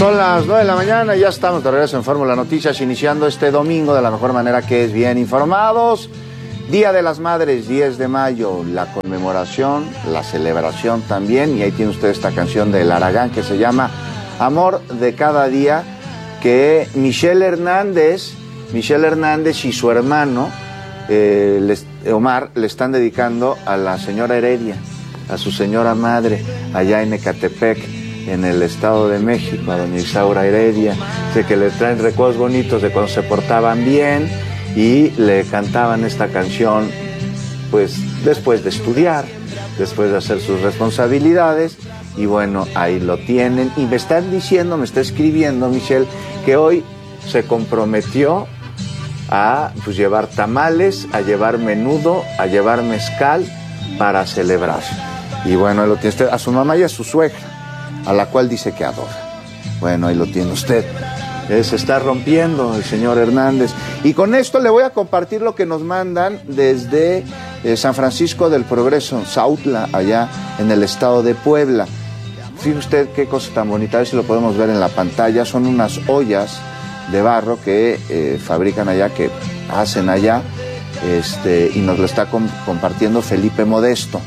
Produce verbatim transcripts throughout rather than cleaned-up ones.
Son las nueve de la mañana y ya estamos de regreso en Fórmula Noticias, iniciando este domingo de la mejor manera, que es bien informados. Día de las Madres, diez de mayo, la conmemoración, la celebración también, y ahí tiene usted esta canción de El Aragán que se llama Amor de Cada Día, que Michelle Hernández, Michelle Hernández y su hermano eh, les, Omar le están dedicando a la señora Heredia, a su señora madre, allá en Ecatepec, en el Estado de México, a doña Isaura Heredia. Sé que le traen recuerdos bonitos de cuando se portaban bien y le cantaban esta canción, pues después de estudiar, después de hacer sus responsabilidades, y bueno, ahí lo tienen. Y me están diciendo, me está escribiendo Michelle, que hoy se comprometió a pues llevar tamales, a llevar menudo, a llevar mezcal para celebrar. Y bueno, ahí lo tiene usted, a su mamá y a su suegra, a la cual dice que adora. Bueno, ahí lo tiene usted. Eh, se está rompiendo el señor Hernández. Y con esto le voy a compartir lo que nos mandan desde eh, San Francisco del Progreso, Sautla, allá en el estado de Puebla. Fíjese usted qué cosa tan bonita, a ver si lo podemos ver en la pantalla. Son unas ollas de barro que eh, fabrican allá, que hacen allá, este, y nos lo está com- compartiendo Felipe Modesto.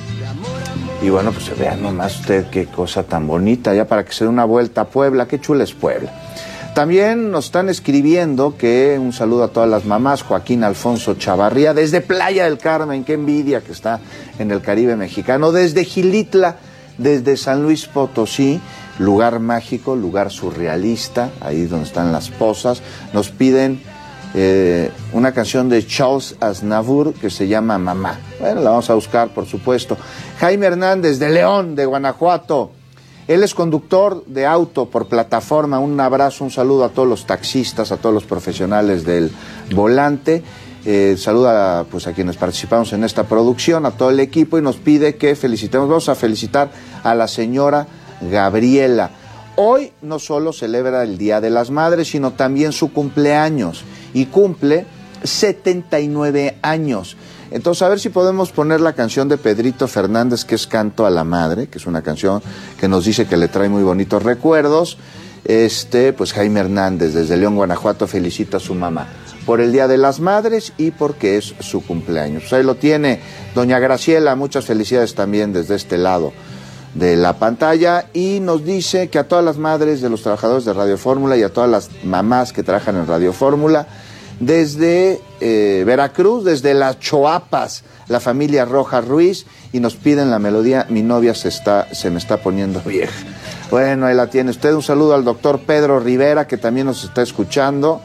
Y bueno, pues vean nomás usted qué cosa tan bonita, ya para que se dé una vuelta a Puebla. Qué chula es Puebla. También nos están escribiendo que un saludo a todas las mamás. Joaquín Alfonso Chavarría, desde Playa del Carmen, qué envidia que está en el Caribe mexicano. Desde Gilitla, desde San Luis Potosí, lugar mágico, lugar surrealista, ahí donde están las pozas. Nos piden Eh, una canción de Charles Aznavour que se llama Mamá. Bueno, la vamos a buscar, por supuesto. Jaime Hernández, de León, de Guanajuato. Él es conductor de auto por plataforma. Un abrazo, un saludo a todos los taxistas, a todos los profesionales del volante. Eh, saluda pues, a quienes participamos en esta producción, a todo el equipo, y nos pide que felicitemos. Vamos a felicitar a la señora Gabriela. Hoy no solo celebra el Día de las Madres, sino también su cumpleaños. Y cumple setenta y nueve años. Entonces, a ver si podemos poner la canción de Pedrito Fernández, que es Canto a la Madre, que es una canción que nos dice que le trae muy bonitos recuerdos. Este, pues Jaime Hernández, desde León, Guanajuato, felicita a su mamá por el Día de las Madres y porque es su cumpleaños. Pues ahí lo tiene doña Graciela, muchas felicidades también desde este lado de la pantalla, y nos dice que a todas las madres de los trabajadores de Radio Fórmula y a todas las mamás que trabajan en Radio Fórmula, desde eh, Veracruz, desde las Choapas, la familia Rojas Ruiz, y nos piden la melodía Mi novia se está se me está poniendo vieja. Bueno, ahí la tiene usted. Un saludo al doctor Pedro Rivera, que también nos está escuchando.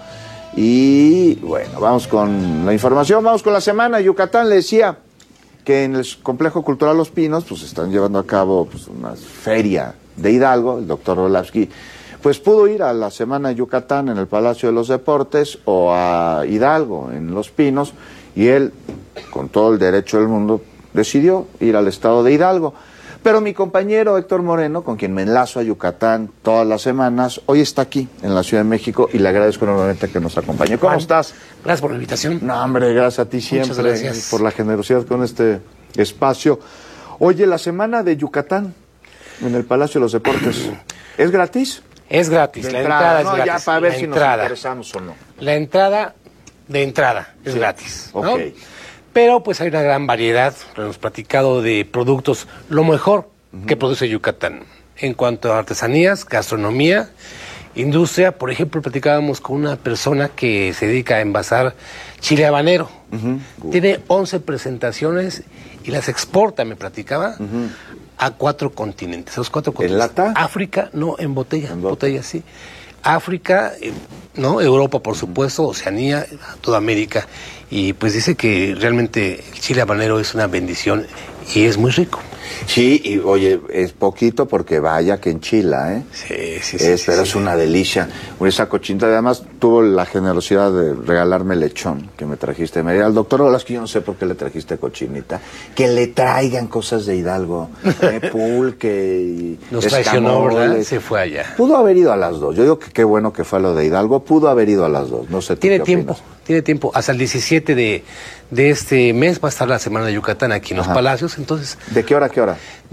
Y bueno, vamos con la información, vamos con la semana. Yucatán, le decía que en el Complejo Cultural Los Pinos pues están llevando a cabo pues, una feria de Hidalgo. El doctor Rolavsky pues pudo ir a la Semana de Yucatán en el Palacio de los Deportes o a Hidalgo en Los Pinos, y él, con todo el derecho del mundo, decidió ir al estado de Hidalgo. Pero mi compañero Héctor Moreno, con quien me enlazo a Yucatán todas las semanas, hoy está aquí en la Ciudad de México y le agradezco enormemente que nos acompañe. ¿Cómo Juan, estás? Gracias por la invitación. No, hombre, gracias a ti siempre. Muchas gracias por la generosidad con este espacio. Oye, la Semana de Yucatán en el Palacio de los Deportes, ¿es gratis? Es gratis, De la entrada, entrada, no, es gratis. ya para ver la si entrada. nos interesamos o no. La entrada de entrada es Sí. gratis, ¿no? Ok. Pero pues hay una gran variedad, lo hemos platicado, de productos, lo mejor uh-huh. que produce Yucatán. En cuanto a artesanías, gastronomía, industria, por ejemplo, platicábamos con una persona que se dedica a envasar chile habanero. Uh-huh. Tiene once presentaciones y las exporta, me platicaba, uh-huh. a cuatro continentes. A los cuatro continentes. ¿En lata? África, no, en botella, en botella, sí. África, eh, ¿no? Europa, por supuesto, Oceanía, toda América. Y pues dice que realmente el chile habanero es una bendición y es muy rico. Sí, y oye, es poquito porque vaya que enchila, ¿eh? Sí, sí, es, sí. sí pero sí. es una delicia. Esa cochinita, además, tuvo la generosidad de regalarme lechón que me trajiste. Me diría al doctor Olasky, yo no sé por qué le trajiste cochinita. Que le traigan cosas de Hidalgo. ¿eh? Pulque y nos traicionó, ¿verdad? Se fue allá. Pudo haber ido a las dos. Yo digo que qué bueno que fue a lo de Hidalgo. Pudo haber ido a las dos. No sé tú Tiene qué tiempo. opinas. Tiene tiempo, hasta el diecisiete de, de este mes va a estar la Semana de Yucatán aquí en Los Ajá. Palacios, entonces... ¿De qué hora a qué hora? De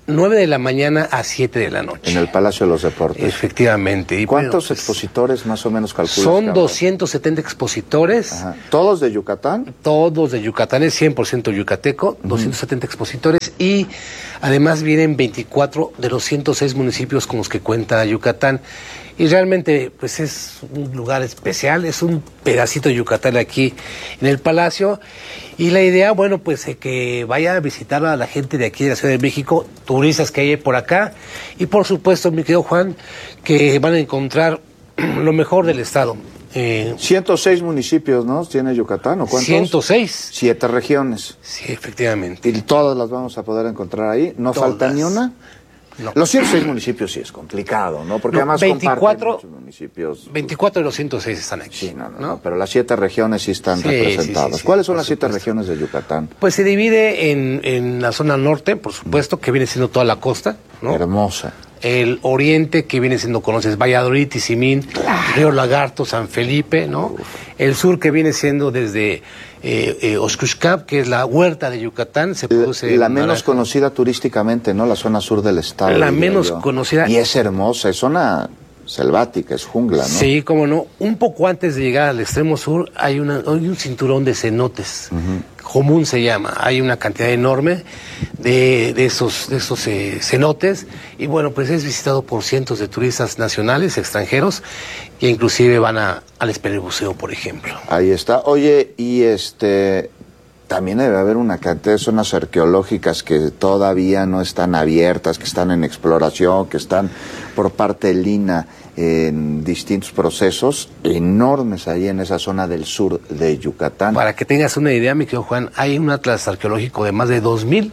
nueve de la mañana a siete de la noche. En el Palacio de los Deportes. Efectivamente. Y ¿Cuántos bueno, pues, expositores más o menos calculas? Son doscientos setenta expositores. Ajá. ¿Todos de Yucatán? Todos de Yucatán, es cien por ciento yucateco, uh-huh. doscientos setenta expositores y además vienen veinticuatro de los ciento seis municipios con los que cuenta Yucatán. Y realmente, pues es un lugar especial, es un pedacito de Yucatán aquí en el Palacio. Y la idea, bueno, pues eh, que vaya a visitar a la gente de aquí de la Ciudad de México, turistas que hay por acá. Y por supuesto, mi querido Juan, que van a encontrar lo mejor del estado. Eh, ciento seis municipios, ¿no? ¿Tiene Yucatán o cuántos? ciento seis. Siete regiones. Sí, efectivamente. Y todas las vamos a poder encontrar ahí. ¿No todas. falta ni una? No. Los ciento seis municipios sí es complicado, ¿no? Porque no, además veinticuatro, comparten muchos municipios. veinticuatro de los ciento seis están aquí. Sí, no, no, ¿no? no, pero las siete regiones sí están sí, representadas. sí, sí, ¿Cuáles sí, son las siete supuesto. regiones de Yucatán? Pues se divide en, en la zona norte, por supuesto, que viene siendo toda la costa, ¿no? Hermosa. El oriente, que viene siendo, conoces, Valladolid, Tizimín, claro. Río Lagarto, San Felipe, ¿no? Uf. El sur, que viene siendo desde eh, eh, Oxcuscap, que es la huerta de Yucatán, se produce... La, la menos conocida turísticamente, ¿no? La zona sur del estado. La menos yo. conocida. Y es hermosa, es zona selvática, es jungla, ¿no? Sí, cómo no. Un poco antes de llegar al extremo sur hay, una, hay un cinturón de cenotes. Uh-huh. Común se llama. Hay una cantidad enorme de, de esos, de esos eh, cenotes y bueno, pues es visitado por cientos de turistas nacionales, extranjeros, que inclusive van a, al Esperebuceo, por ejemplo. Ahí está. Oye, y este... También debe haber una cantidad de zonas arqueológicas que todavía no están abiertas, que están en exploración, que están por parte del INAH en distintos procesos enormes ahí en esa zona del sur de Yucatán. Para que tengas una idea, mi querido Juan, hay un atlas arqueológico de más de dos mil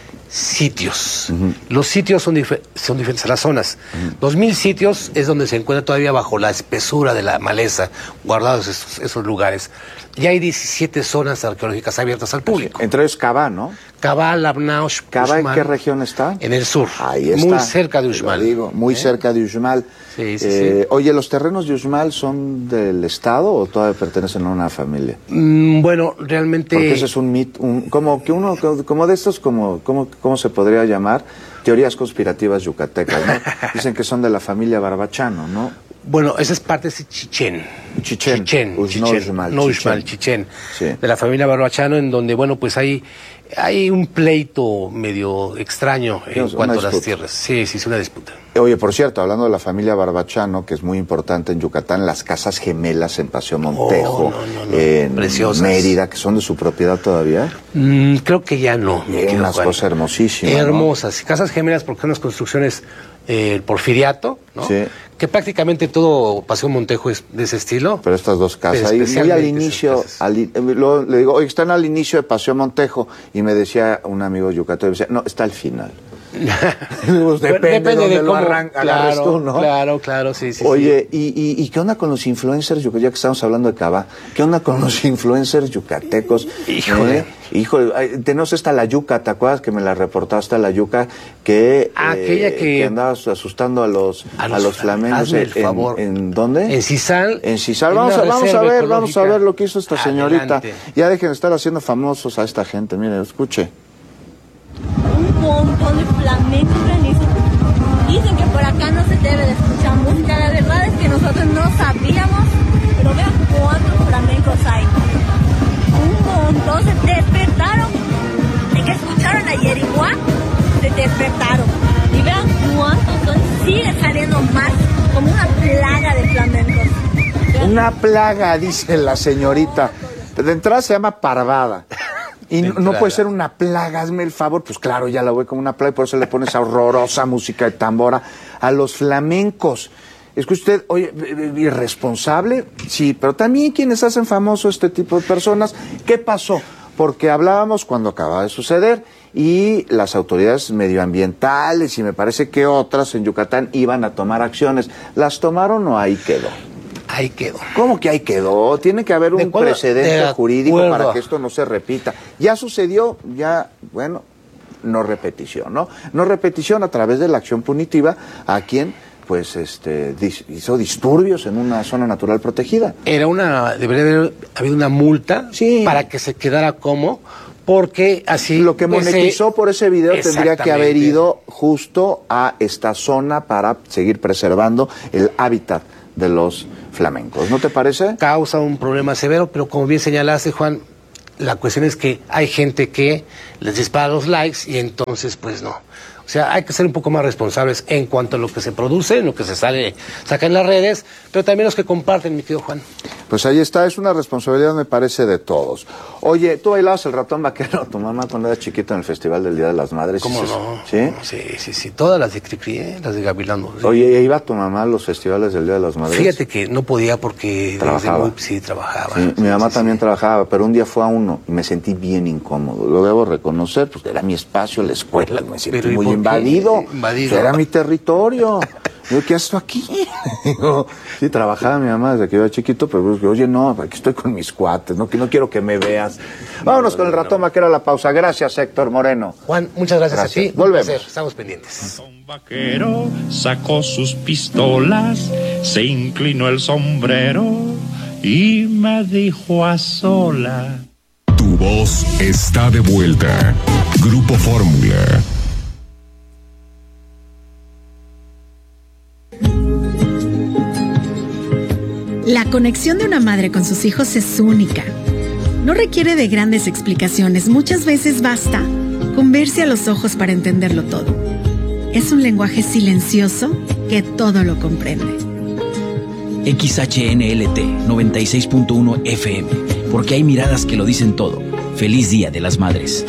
sitios. Uh-huh. Los sitios son, dif son diferentes a las zonas. Uh-huh. Dos mil sitios es donde se encuentra todavía bajo la espesura de la maleza, guardados esos, esos lugares. Y hay diecisiete zonas arqueológicas abiertas al público. Entre ellos Cabá, ¿no? Cabá, Labnao, ¿Cabá en qué región está? En el sur. Ahí está. Muy cerca de Uxmal. Digo, muy ¿Eh? cerca de Uxmal. Sí, sí, eh, sí. Oye, ¿los terrenos de Uxmal son del Estado o todavía pertenecen a una familia? Mm, bueno, realmente... Porque ese es un mito, un, como que uno, como de estos, como, como, ¿cómo se podría llamar? Teorías conspirativas yucatecas, ¿no? Dicen que son de la familia Barbachano, ¿no? Bueno, esa es parte de Chichén. Chichén. Chichén. Uy, Chichén. No Uxmal. No Uxmal, Chichén. Sí. De la familia Barbachano, en donde, bueno, pues hay, hay un pleito medio extraño en Dios, cuanto a las tierras. Sí, sí, es una disputa. Oye, por cierto, hablando de la familia Barbachano, que es muy importante en Yucatán, las casas gemelas en Paseo Montejo, oh, no, no, no. en Preciosas. Mérida, que son de su propiedad todavía. Mm, creo que ya no. Y hay unas cosas hermosísimas. Hermosas. ¿No? Casas gemelas porque son las construcciones eh, porfiriato, ¿no? Sí. Que prácticamente todo Paseo Montejo es de ese estilo. Pero estas dos casas, ahí muy al inicio, al, lo, le digo, oye, están al inicio de Paseo Montejo, y me decía un amigo yucateco, decía, no, está al final. Pues depende, depende de, de cómo arranca, claro, tú, ¿no? Claro, claro, sí, sí. Oye, sí. ¿y, y, ¿y qué onda con los influencers, ya que estamos hablando de Cabá? ¿Qué onda con los influencers yucatecos? Híjole. ¿Eh? Híjole, tenemos esta la yuca, ¿te acuerdas que me la reportaste a la yuca? Que, Aquella eh, que... que andabas asustando a los, a los, a los flamencos. Hazme el en, favor. ¿En, ¿En dónde? En Cisal. En Cisal. Vamos, a, vamos a ver, vamos a ver lo que hizo esta señorita. Adelante. Ya dejen de estar haciendo famosos a esta gente. Mire, escuche. Un montón de flamencos granizos. Dicen que por acá no se debe de escuchar música. La verdad es que nosotros no sabíamos, pero vean cuántos flamencos hay. Un montón se despertaron. De que escucharon ayer igual, se despertaron. Y vean cuántos son. Sigue saliendo más, como una plaga de flamencos. Vean. Una plaga, dice la señorita. De entrada se llama parvada. Y no, no puede ser una plaga, hazme el favor. Pues claro, ya la voy como una plaga y por eso le pones esa horrorosa música de tambora a los flamencos. Es que usted, oye, irresponsable, sí, pero también quienes hacen famoso este tipo de personas. ¿Qué pasó? Porque hablábamos cuando acababa de suceder y las autoridades medioambientales y me parece que otras en Yucatán iban a tomar acciones. ¿Las tomaron o ahí quedó? Ahí quedó. ¿Cómo que ahí quedó? Tiene que haber un acuerdo, precedente jurídico para que esto no se repita. Ya sucedió, ya, bueno, no repetición, ¿no? No repetición a través de la acción punitiva a quien, pues, este, hizo disturbios en una zona natural protegida. Era una, debería haber habido una multa sí. para que se quedara como porque así... Lo que pues, monetizó eh, por ese video tendría que haber exactamente. ido justo a esta zona para seguir preservando el hábitat de los flamencos. ¿No te parece? Causa un problema severo, pero como bien señalaste, Juan, la cuestión es que hay gente que les dispara los likes y entonces pues no. O sea, hay que ser un poco más responsables en cuanto a lo que se produce, en lo que se sale, saca en las redes, pero también los que comparten, mi querido Juan. Pues ahí está, es una responsabilidad, me parece, de todos. Oye, ¿tú bailabas el ratón vaquero tu mamá cuando era chiquita en el Festival del Día de las Madres? ¿Cómo ¿Sí? no? ¿Sí? Sí, sí, sí, todas las de Cricri, ¿eh? Las de Gavilano. Sí. Oye, ¿iba tu mamá a los festivales del Día de las Madres? Fíjate que no podía porque... Trabajaba. Muy, sí, trabajaba. Sí, Sí, mi mamá sí, también sí. trabajaba, pero un día fue a uno y me sentí bien incómodo. Lo debo reconocer, pues era mi espacio, la escuela, me sentí Pero, ¿y muy por qué? invadido. Invadido. Era mi territorio. Digo, ¿qué haces tú aquí? Digo, sí, trabajaba mi mamá desde que yo era chiquito, pero pues, oye, no, aquí estoy con mis cuates, no, que no quiero que me veas. Vámonos con el ratón vaquero a la pausa. Gracias, Héctor Moreno. Juan, muchas gracias, Gracias. a ti. Volvemos. Un placer. Estamos pendientes. Un vaquero sacó sus pistolas, se inclinó el sombrero y me dijo a sola. Tu voz está de vuelta. Grupo Fórmula. La conexión de una madre con sus hijos es única. No requiere de grandes explicaciones, muchas veces basta con verse a los ojos para entenderlo todo. Es un lenguaje silencioso que todo lo comprende. X H N L T noventa y seis punto uno F M, porque hay miradas que lo dicen todo. Feliz Día de las Madres.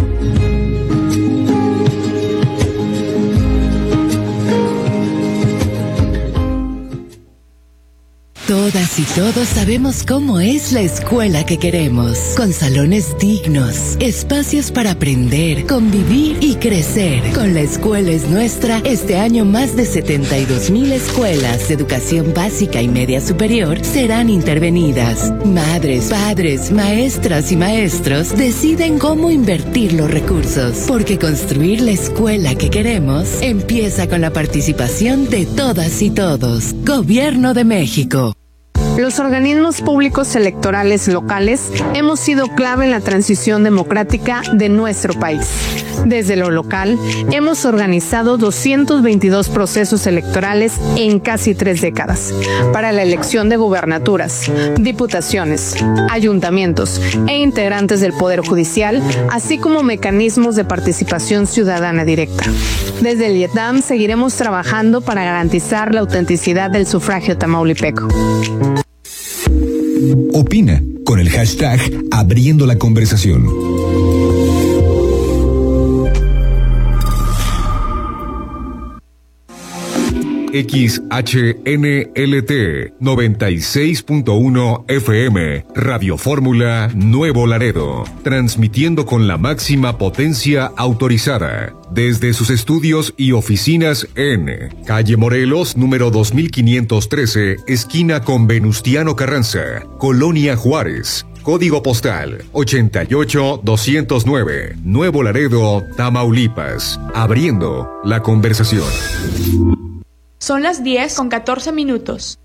Todas y todos sabemos cómo es la escuela que queremos, con salones dignos, espacios para aprender, convivir y crecer. Con La Escuela es Nuestra, este año más de setenta y dos mil escuelas de educación básica y media superior serán intervenidas. Madres, padres, maestras y maestros deciden cómo invertir los recursos, porque construir la escuela que queremos empieza con la participación de todas y todos. Gobierno de México. Los organismos públicos electorales locales hemos sido clave en la transición democrática de nuestro país. Desde lo local, hemos organizado doscientos veintidós procesos electorales en casi tres décadas para la elección de gubernaturas, diputaciones, ayuntamientos e integrantes del Poder Judicial, así como mecanismos de participación ciudadana directa. Desde el IETAM seguiremos trabajando para garantizar la autenticidad del sufragio tamaulipeco. Opina con el hashtag Abriendo la Conversación. X H N L T noventa y seis punto uno F M, Radio Fórmula Nuevo Laredo, transmitiendo con la máxima potencia autorizada desde sus estudios y oficinas en Calle Morelos, número dos mil quinientos trece, esquina con Venustiano Carranza, Colonia Juárez. Código postal ochenta y ocho doscientos nueve, Nuevo Laredo, Tamaulipas. Abriendo la conversación. Son las diez con catorce minutos.